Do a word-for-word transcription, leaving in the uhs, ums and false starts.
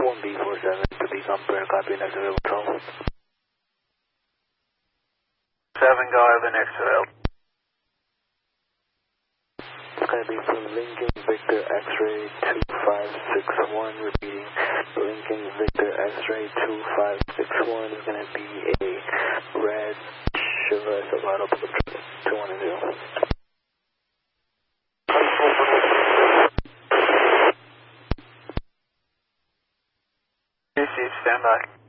one B four seven to be compared, copy next available control. seven, go ahead, the next available. It's going to be from Lincoln Victor X-ray two five six one, repeating, Lincoln Victor X-ray two five six one is going to be a red Chevrolet Silverado pickup truck, two one zero. C C, stand by.